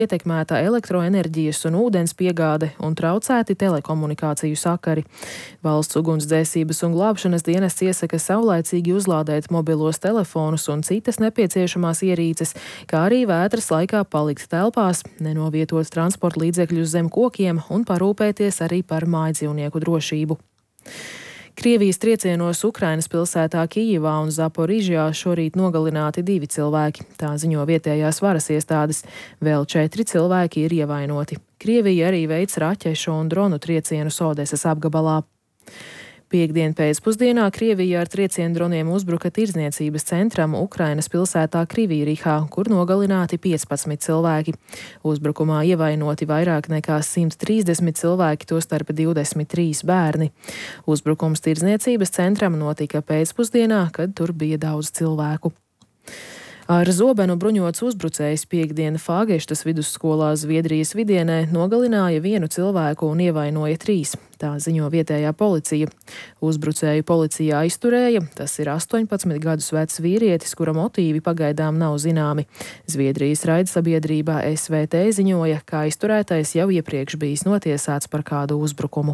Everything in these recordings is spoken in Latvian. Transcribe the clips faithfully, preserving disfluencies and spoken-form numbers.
ietekmēta elektroenerģijas un ūdens piegāde un traucēti telekomunikāciju sakari. Valsts ugunsdzēsības un glābšanas dienests iesaka saulaicīgi uzlādēt mobilos telefonus un citas nepieciešamās ierīces, kā arī vētras laikā palikt telpās, nenovietot transporta līdzekļus zem kokiem un parūpēties arī par mājdzīvnieku drošību. Krievijas triecienos Ukrainas pilsētā Kijivā un Zaporižjā šorīt nogalināti divi cilvēki, tā ziņo vietējās varas iestādes. Vēl četri cilvēki ir ievainoti. Krievija arī veic raķešu un dronu triecienus Odesas apgabalā. Piektdien pēcpusdienā Krievija ar triecienu droniem uzbruka tirdzniecības centram Ukrainas pilsētā Krivīrihā, kur nogalināti piecpadsmit cilvēki. Uzbrukumā ievainoti vairāk nekā simt trīsdesmit cilvēki, tostarp divdesmit trīs bērni. Uzbrukums tirdzniecības centram notika pēcpusdienā, kad tur bija daudz cilvēku. Ar zobenu bruņots uzbrucējs piektdien Fāgeštas vidusskolā Zviedrijas vidienē nogalināja vienu cilvēku un ievainoja trīs. Tā ziņo vietējā policija. Uzbrucēju policija aizturēja, tas ir astoņpadsmit gadus vecs vīrietis, kura motīvi pagaidām nav zināmi. Zviedrijas raidsabiedrībā S V T ziņoja, ka aizturētais jau iepriekš bijis notiesāts par kādu uzbrukumu.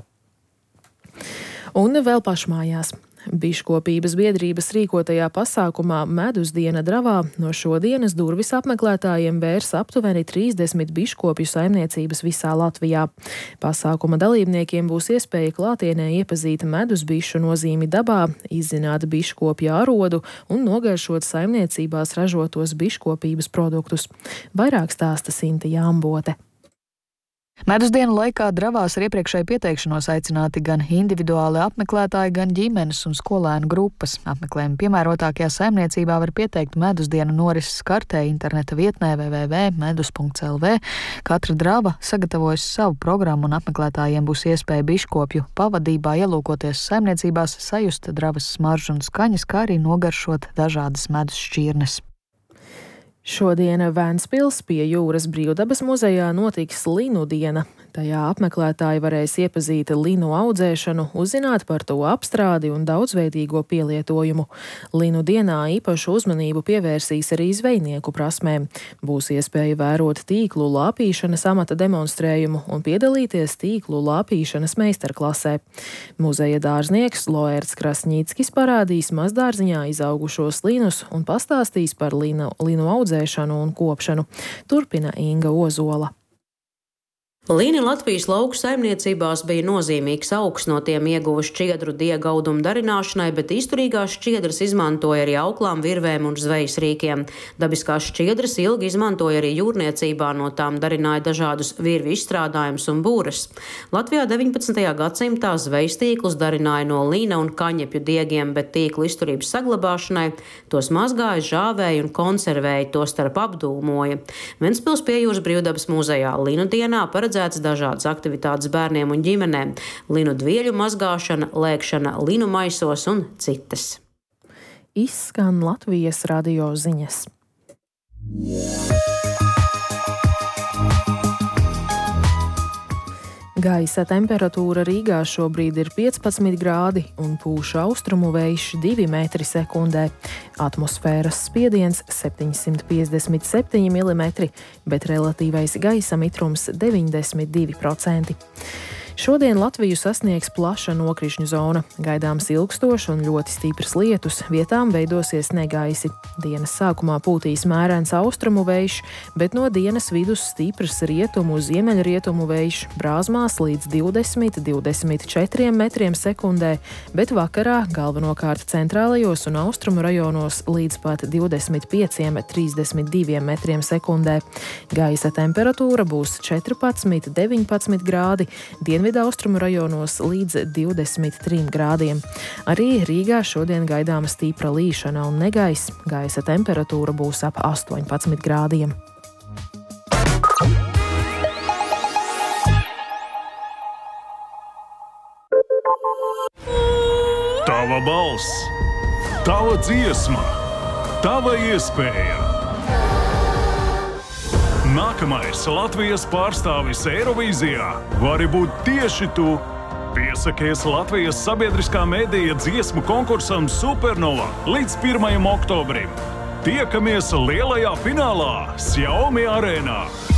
Un vēl pašmājās. Biškopības biedrības rīkotajā pasākumā Medus diena Dravā no šodienas durvis apmeklētājiem vērs aptuveni trīsdesmit biškopju saimniecības visā Latvijā. Pasākuma dalībniekiem būs iespēja klātienē iepazīt medus bišu nozīmi dabā, izzināt biškopja arodu un nogaršot saimniecībās ražotos biškopības produktus. Vairāk stāsta Sinta Jāmbote. Medus dienu laikā Dravās ar iepriekšēju pieteikšanos aicināti gan individuāli apmeklētāji, gan ģimenes un skolēnu grupas. Apmeklējumu piemērotākajā saimniecībā var pieteikt Medus dienu norises kartē interneta vietnē w w w punkt medus punkt l v. Katra Drava sagatavojas savu programmu un apmeklētājiem būs iespēja biškopju pavadībā ielūkoties saimniecībās, sajust Dravas smaržu un skaņas, kā arī nogaršot dažādas medus šķirnes. Šodien Vēnspils pie jūras brīvdabas muzejā notiks Linu diena. Tajā apmeklētāji varēs iepazīt linu audzēšanu, uzzināt par to apstrādi un daudzveidīgo pielietojumu. Linu dienā īpašu uzmanību pievērsīs arī zvejnieku prasmēm. Būs iespēja vērot tīklu lāpīšanas amata demonstrējumu un piedalīties tīklu lāpīšanas meistarklasē. Muzeja dārznieks Loērts Krasņīckis parādīs mazdārziņā izaugušos linus un pastāstīs par linu, linu audzēšanu un kopšanu. Turpina Inga Ozola. Līni Latvijas lauku saimniecībās bija nozīmīgs augs, no tiem ieguva šķiedru diega audumu darināšanai, bet izturīgās šķiedras izmantoja arī auklām, virvēm un zvejas rīkiem. Dabiskās šķiedras ilgi izmantoja arī jūrniecībā, no tām darināja dažādus virvju izstrādājumus un būres. Latvijā deviņpadsmitajā gadsimtā zvejas tīklus darināja no līna un kaņepju diegiem, bet tīklu izturības saglabāšanai tos mazgāja, žāvēja un konservēja, to starp apdūmoja. Ventspils pie jūras brīvdabas muzejā Linu dienā paredzēts dažādas aktivitātes bērniem un ģimenēm – linu dvieļu mazgāšana, lēkšana linu maisos un citas. Izskan Latvijas radio ziņas. Gaisa temperatūra Rīgā šobrīd ir piecpadsmit grādi un pūš austrumu vējš divi metri sekundē. Atmosfēras spiediens septiņsimt piecdesmit septiņi milimetri, bet relatīvais gaisa mitrums deviņdesmit divi procenti. Šodien Latviju sasniegs plaša nokrišņu zona. Gaidāms ilgstošs un ļoti stiprs lietus, vietām veidosies negaisi. Dienas sākumā pūtīs mērens austrumu vējš, bet no dienas vidus stiprs rietumu ziemeļrietumu vējš, brāzmās līdz divdesmit līdz divdesmit četriem metriem sekundē, bet vakarā galvenokārt centrālajos un austrumu rajonos līdz pat divdesmit pieciem līdz trīsdesmit diviem metriem sekundē. Gaisa temperatūra būs četrpadsmit līdz deviņpadsmit grādi, dienvidu austrumu rajonos līdz divdesmit trim grādiem. Arī Rīgā šodien gaidāma stipra līšana un negaiss. Gaisa temperatūra būs ap astoņpadsmit grādiem. Tava balss, tava dziesma, tava iespēja. Nākamais Latvijas pārstāvis Eirovīzijā vari būt tieši tu. Piesakies Latvijas sabiedriskā medija dziesmu konkursam Supernova līdz pirmajam oktobrim. Tiekamies lielajā finālā Xiaomi arēnā.